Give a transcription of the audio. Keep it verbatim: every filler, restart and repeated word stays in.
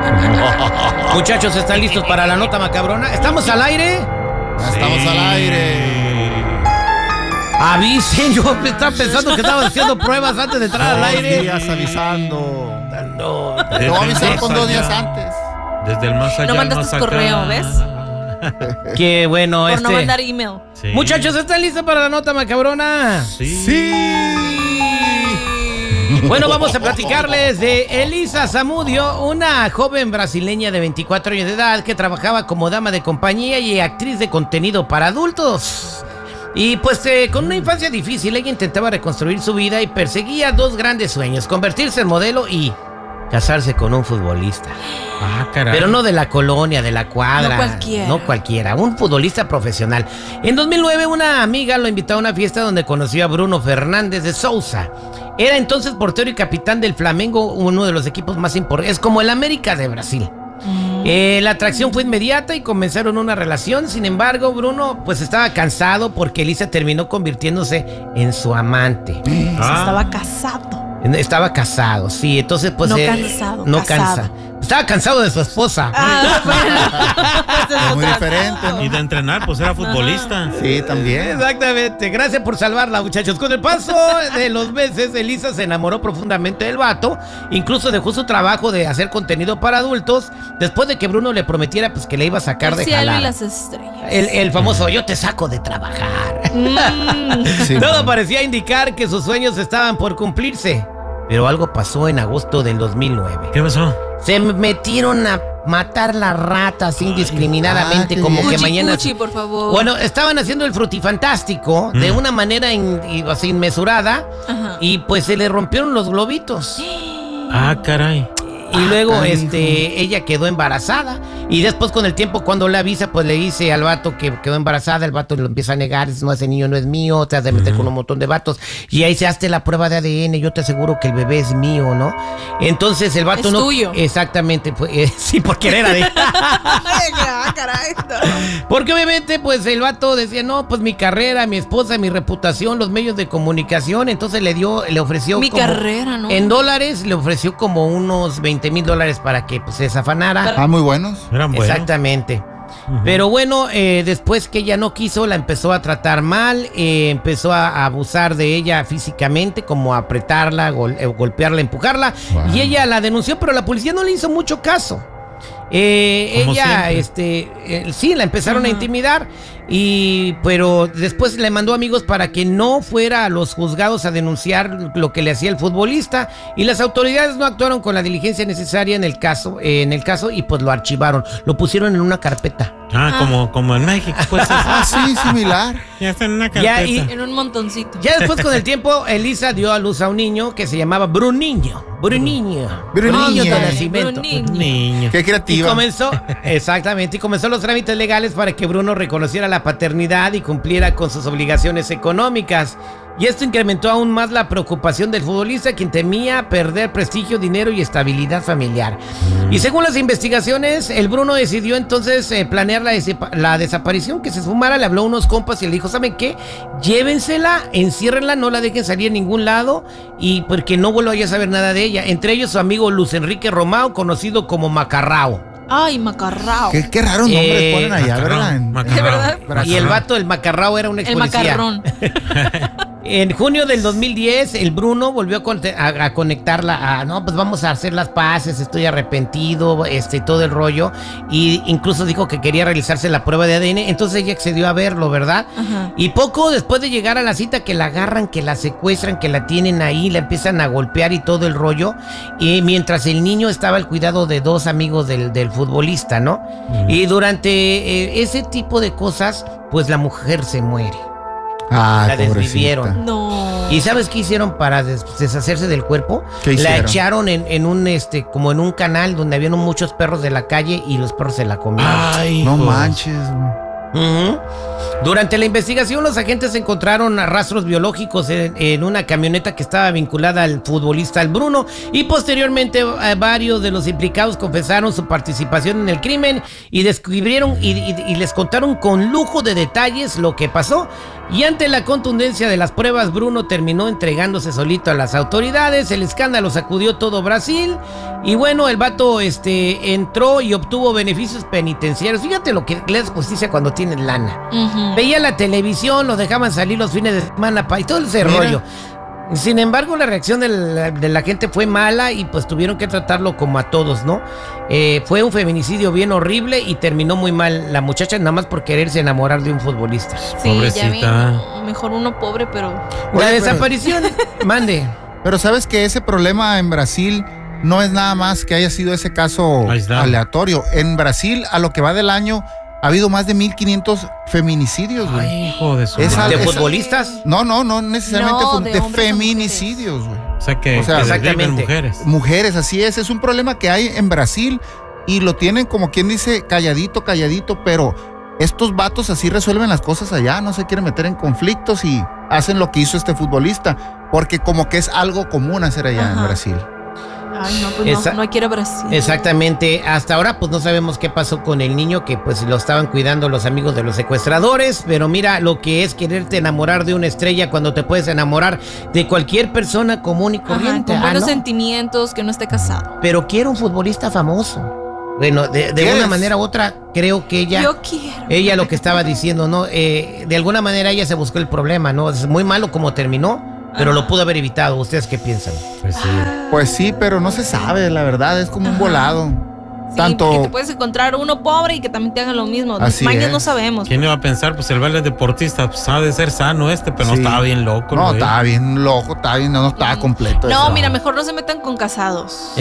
Muchachos, ¿están listos para la nota macabrona? ¿Estamos al aire? Ya estamos Sí. al aire. Avisen, yo estaba pensando que estaba haciendo pruebas antes de entrar al Dos aire. días avisando. No, Te voy a avisar con dos días allá. antes. Desde el más allá. No al mandaste más acá. correo, ¿ves? qué bueno Por este. no mandar email. Sí. Muchachos, ¿están listos para la nota macabrona? Sí. Bueno, vamos a platicarles de Elisa Zamudio, una joven brasileña de veinticuatro años de edad que trabajaba como dama de compañía y actriz de contenido para adultos. Y pues eh, con una infancia difícil, ella intentaba reconstruir su vida y perseguía dos grandes sueños: convertirse en modelo y casarse con un futbolista. Ah, caray. Pero no de la colonia, de la cuadra. No cualquiera. No cualquiera, un futbolista profesional. En dos mil nueve, una amiga lo invitó a una fiesta donde conoció a Bruno Fernández de Sousa. Era entonces portero y capitán del Flamengo, uno de los equipos más importantes. Es como el América de Brasil. Mm. Eh, la atracción fue inmediata y comenzaron una relación. Sin embargo, Bruno pues estaba cansado porque Elisa terminó convirtiéndose en su amante. Ah. Estaba casado. Estaba casado, sí, entonces pues... No eh, cansado, No casado. cansa. Estaba cansado de su esposa. Ah, Es muy diferente, ¿no? Y de entrenar, pues era futbolista. Sí, también. Exactamente, gracias por salvarla, muchachos. Con el paso de los meses, Elisa se enamoró profundamente del vato. Incluso dejó su trabajo de hacer contenido para adultos después de que Bruno le prometiera pues que le iba a sacar El de cielo y jalar. las estrellas. El, el famoso yo te saco de trabajar. Mm. Sí, Todo man. parecía indicar que sus sueños estaban por cumplirse. Pero algo pasó en agosto del dos mil nueve. ¿Qué pasó? Se metieron a matar las ratas indiscriminadamente, ah, qué como bien. que Cuchi, mañana... cuchi, por favor. Bueno, estaban haciendo el frutifantástico de Mm. una manera in- y- así inmesurada. Ajá. Y pues se le rompieron los globitos. Ah, caray. Y luego canijo. este ella quedó embarazada. Y después con el tiempo cuando le avisa, pues le dice al vato que quedó embarazada. El vato lo empieza a negar, dice, no, ese niño no es mío, te has de meter Ujú. con un montón de vatos. Y ahí se hace la prueba de A D N, yo te aseguro que el bebé es mío, ¿no? Entonces el vato Es no... tuyo. Exactamente, pues, eh, sí, porque era de... Ah, caray. Porque obviamente, pues el vato decía, no, pues mi carrera, mi esposa, mi reputación, los medios de comunicación. Entonces le dio, le ofreció Mi como- carrera, ¿no? en dólares, le ofreció como unos veinte mil dólares para que pues, se desafanara. Ah, muy buenos. Eran buenos. Exactamente. Ujú. Pero bueno, eh, después que ella no quiso, la empezó a tratar mal, eh, empezó a, a abusar de ella físicamente, como a apretarla, gol- eh, golpearla, empujarla. Wow. Y ella la denunció, pero la policía no le hizo mucho caso. Eh, Como ella, siempre. este, eh, sí, la empezaron a Ajá. intimidar, y, pero después le mandó amigos para que no fuera a los juzgados a denunciar lo que le hacía el futbolista, y las autoridades no actuaron con la diligencia necesaria en el caso, eh, en el caso, y pues lo archivaron, lo pusieron en una carpeta. Ah, como, como en México, pues. Ah, sí, similar. Ya está en una Ya, carpeta. y- En un montoncito. Ya después con el tiempo, Elisa dio a luz a un niño que se llamaba Bruniño. Bruniño. Bruniño. de nacimiento. Bruniño. Niño. Qué Y creativa. comenzó, exactamente, y comenzó los trámites legales para que Bruno reconociera la paternidad y cumpliera con sus obligaciones económicas. Y esto incrementó aún más la preocupación del futbolista, quien temía perder prestigio, dinero y estabilidad familiar. Y según las investigaciones, el Bruno decidió entonces eh, planear la, desa- la desaparición, que se esfumara, le habló a unos compas y le dijo, ¿saben qué? Llévensela, enciérrenla, no la dejen salir a ningún lado, y porque no vuelvo a saber nada de ella. Entre ellos su amigo Luis Enrique Romao, conocido como Macarrao. Ay, macarrao. Qué, qué raros nombres Eh, ponen allá, Macarrón, ¿verdad? En- macarrón. ¿De verdad? Brasil. Y el vato del Macarrao era un ex El policía. macarrón. En junio del dos mil diez, el Bruno volvió a, conte- a- a conectarla a, no, pues vamos a hacer las paces, estoy arrepentido, este, todo el rollo. Y incluso dijo que quería realizarse la prueba de A D N, entonces ella accedió a verlo, ¿verdad? Ajá. Y poco después de llegar a la cita, que la agarran, que la secuestran, que la tienen ahí, la empiezan a golpear y todo el rollo. Y mientras el niño estaba al cuidado de dos amigos del, del futbolista, ¿no? Y durante eh, ese tipo de cosas, pues la mujer se muere. Ah, La desvivieron. pobrecita. No. ¿Y sabes qué hicieron para des- deshacerse del cuerpo? ¿Qué La hicieron? echaron en, en un este, como en un canal donde habían muchos perros de la calle y los perros se la comieron. Ay, No pues. manches, güey. Ujú. Durante la investigación, los agentes encontraron rastros biológicos en, en una camioneta que estaba vinculada al futbolista al Bruno y posteriormente eh, varios de los implicados confesaron su participación en el crimen y descubrieron y, y, y les contaron con lujo de detalles lo que pasó. Y ante la contundencia de las pruebas, Bruno terminó entregándose solito a las autoridades. El escándalo sacudió todo Brasil y bueno, el vato este, entró y obtuvo beneficios penitenciarios. Fíjate lo que le das justicia cuando tienes lana. Ujú. Veía la televisión, los dejaban salir los fines de semana pa, y todo ese Mira. rollo. Sin embargo, la reacción de la, de la gente fue mala y pues tuvieron que tratarlo como a todos, ¿no? Eh, fue un feminicidio bien horrible y terminó muy mal la muchacha nada más por quererse enamorar de un futbolista. Sí, Pobrecita. ya ven, mejor uno pobre, pero... La Oye, pero- desaparición, mande. Pero sabes que ese problema en Brasil no es nada más que haya sido ese caso Aislado. aleatorio. En Brasil, a lo que va del año, ha habido más de mil quinientos feminicidios, güey. Ay, hijo de su Esa- madre. ¿De esa- futbolistas? No, no, no necesariamente No, fue- de de, hombres a feminicidios, güey. O sea que, O sea, que desviven exactamente. mujeres. Mujeres, así es. Es un problema que hay en Brasil y lo tienen como quien dice calladito, calladito, pero estos vatos así resuelven las cosas allá, no se quieren meter en conflictos y hacen lo que hizo este futbolista, porque como que es algo común hacer allá en Ajá. Brasil. Ay, no, pues Esa- no, no hay que ir a Brasil. Exactamente. Hasta ahora pues no sabemos qué pasó con el niño que pues lo estaban cuidando los amigos de los secuestradores, pero mira lo que es quererte enamorar de una estrella cuando te puedes enamorar de cualquier persona común y Ajá, corriente. con Ah, buenos ¿no? sentimientos, que no esté casado. Pero quiero un futbolista famoso. Bueno, de, de ¿Quieres? una manera u otra creo que ella... Yo quiero. Ella lo que estaba diciendo, ¿no? Eh, de alguna manera ella se buscó el problema, ¿no? Es muy malo como terminó, pero lo pudo haber evitado. ¿Ustedes qué piensan? Pues sí. Pues sí, pero no se sabe, la verdad, es como un Ajá. volado. Sí, Tanto- porque te puedes encontrar uno pobre y que también te haga lo mismo. Así Mañas es. no sabemos. ¿Quién iba a pensar? Pues el vale deportista, pues ha de ser sano este, pero no Sí. estaba bien loco. No, güey. estaba bien loco, estaba bien, no, no estaba completo. No, eso. mira, mejor no se metan con casados.